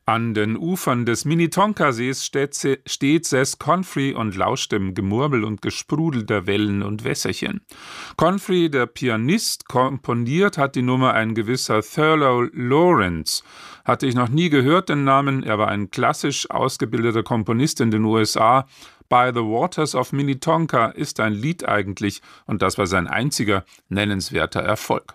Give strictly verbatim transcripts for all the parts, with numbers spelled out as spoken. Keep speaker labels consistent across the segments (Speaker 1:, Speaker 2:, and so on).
Speaker 1: An den Ufern des Minnetonka-Sees steht, steht Seth Confrey und lauscht dem Gemurmel und Gesprudel der Wellen und Wässerchen. Confrey, der Pianist, komponiert hat die Nummer ein gewisser Thurlow Lawrence. Hatte ich noch nie gehört, den Namen. Er war ein klassisch ausgebildeter Komponist in den U S A. By the Waters of Minnetonka ist ein Lied eigentlich, und das war sein einziger nennenswerter Erfolg.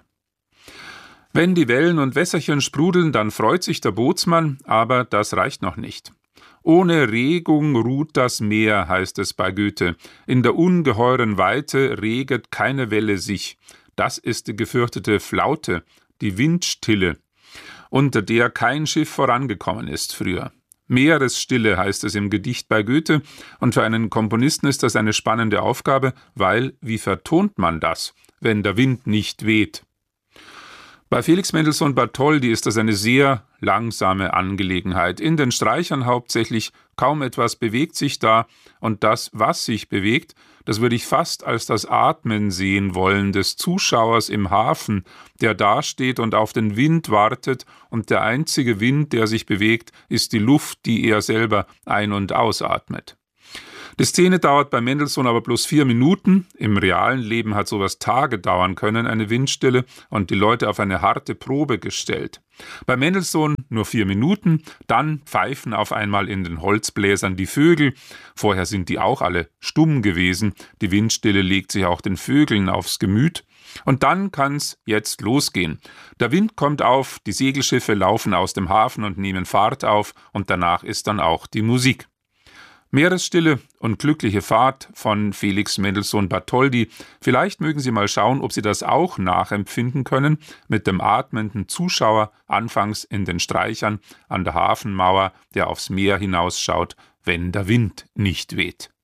Speaker 1: Wenn die Wellen und Wässerchen sprudeln, dann freut sich der Bootsmann, aber das reicht noch nicht. Ohne Regung ruht das Meer, heißt es bei Goethe. In der ungeheuren Weite reget keine Welle sich. Das ist die gefürchtete Flaute, die Windstille, unter der kein Schiff vorangekommen ist früher. Meeresstille heißt es im Gedicht bei Goethe, und für einen Komponisten ist das eine spannende Aufgabe, weil, wie vertont man das, wenn der Wind nicht weht? Bei Felix Mendelssohn Bartholdy ist das eine sehr langsame Angelegenheit. In den Streichern hauptsächlich, kaum etwas bewegt sich da, und das, was sich bewegt, das würde ich fast als das Atmen sehen wollen des Zuschauers im Hafen, der dasteht und auf den Wind wartet, und der einzige Wind, der sich bewegt, ist die Luft, die er selber ein- und ausatmet. Die Szene dauert bei Mendelssohn aber bloß vier Minuten. Im realen Leben hat sowas Tage dauern können, eine Windstille, und die Leute auf eine harte Probe gestellt. Bei Mendelssohn nur vier Minuten, dann pfeifen auf einmal in den Holzbläsern die Vögel. Vorher sind die auch alle stumm gewesen. Die Windstille legt sich auch den Vögeln aufs Gemüt. Und dann kann's jetzt losgehen. Der Wind kommt auf, die Segelschiffe laufen aus dem Hafen und nehmen Fahrt auf, und danach ist dann auch die Musik. Meeresstille und glückliche Fahrt von Felix Mendelssohn Bartholdy. Vielleicht mögen Sie mal schauen, ob Sie das auch nachempfinden können mit dem atmenden Zuschauer anfangs in den Streichern an der Hafenmauer, der aufs Meer hinausschaut, wenn der Wind nicht weht.